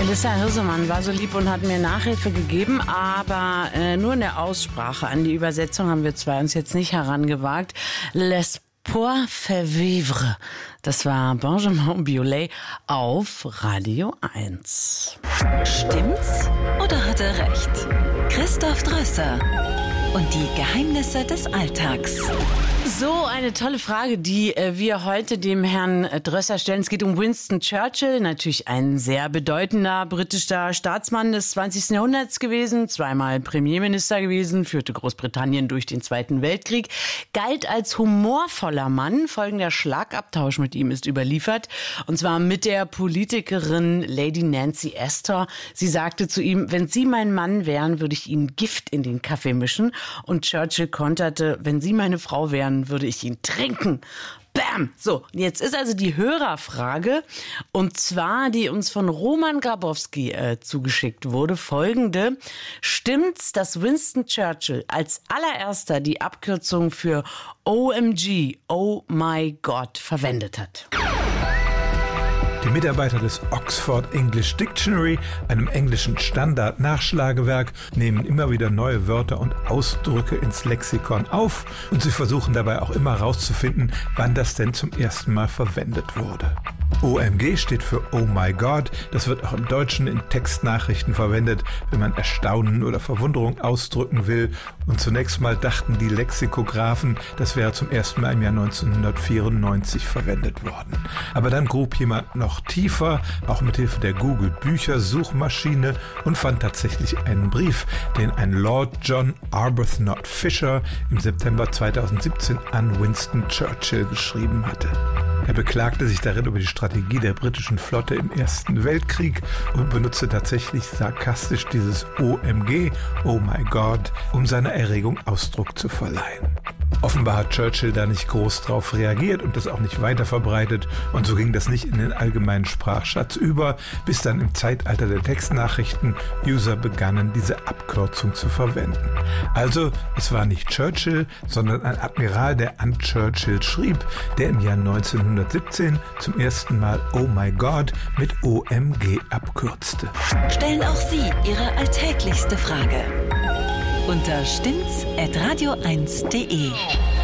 Melissa Hirsemann war so lieb und hat mir Nachhilfe gegeben, aber nur in der Aussprache. An die Übersetzung haben wir zwei uns jetzt nicht herangewagt. Les pour faire vivre. Das war Benjamin Biolay auf Radio 1. Stimmt's oder hat er recht? Christoph Drösser und die Geheimnisse des Alltags. So eine tolle Frage, die wir heute dem Herrn Drösser stellen. Es geht um Winston Churchill, natürlich ein sehr bedeutender britischer Staatsmann des 20. Jahrhunderts gewesen, zweimal Premierminister gewesen, führte Großbritannien durch den Zweiten Weltkrieg, galt als humorvoller Mann. Folgender Schlagabtausch mit ihm ist überliefert, und zwar mit der Politikerin Lady Nancy Astor. Sie sagte zu ihm, wenn Sie mein Mann wären, würde ich Ihnen Gift in den Kaffee mischen. Und Churchill konterte, wenn Sie meine Frau wären, würde ich ihn trinken. Bam! So, jetzt ist also die Hörerfrage, und zwar die uns von Roman Grabowski zugeschickt wurde, folgende. Stimmt's, dass Winston Churchill als allererster die Abkürzung für OMG, Oh My God, verwendet hat? Die Mitarbeiter des Oxford English Dictionary, einem englischen Standard-Nachschlagewerk, nehmen immer wieder neue Wörter und Ausdrücke ins Lexikon auf, und sie versuchen dabei auch immer herauszufinden, wann das denn zum ersten Mal verwendet wurde. OMG steht für Oh My God. Das wird auch im Deutschen in Textnachrichten verwendet, wenn man Erstaunen oder Verwunderung ausdrücken will. Und zunächst mal dachten die Lexikographen, das wäre zum ersten Mal im Jahr 1994 verwendet worden. Aber dann grub jemand noch tiefer, auch mit Hilfe der Google-Bücher-Suchmaschine, und fand tatsächlich einen Brief, den ein Lord John Arbuthnot Fisher im September 2017 an Winston Churchill geschrieben hatte. Er beklagte sich darin über die Strategie der britischen Flotte im Ersten Weltkrieg und benutzte tatsächlich sarkastisch dieses OMG, Oh My God, um seiner Erregung Ausdruck zu verleihen. Offenbar hat Churchill da nicht groß drauf reagiert und das auch nicht weiter verbreitet, und so ging das nicht in den allgemeinen Sprachschatz über, bis dann im Zeitalter der Textnachrichten User begannen, diese Abkürzung zu verwenden. Also, es war nicht Churchill, sondern ein Admiral, der an Churchill schrieb, der im Jahr 1917 zum ersten Mal Oh My God mit OMG abkürzte. Stellen auch Sie Ihre alltäglichste Frage unter stimmt's@radio1.de.